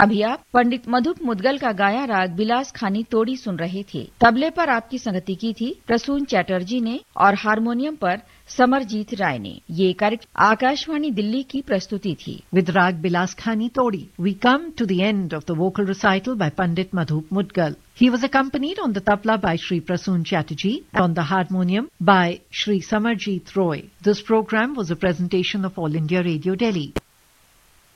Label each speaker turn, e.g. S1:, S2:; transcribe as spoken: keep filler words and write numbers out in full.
S1: अभी आप पंडित मधुप मुदगल का गाया राग बिलास खानी तोड़ी सुन रहे थे। तबले पर आपकी संगति की थी प्रसून चैटर्जी ने और हारमोनियम पर समरजीत राय ने। ये कार्यक्रम आकाशवाणी दिल्ली की प्रस्तुति थी।
S2: With Rag Bilas Khani Todi, we come to the end of the vocal recital by Pandit Madhup Mudgal. He was accompanied on the tabla by Shri Prasoon Chatterjee and on the harmonium by Shri Samarjeet Roy. This program was a presentation of All India Radio Delhi.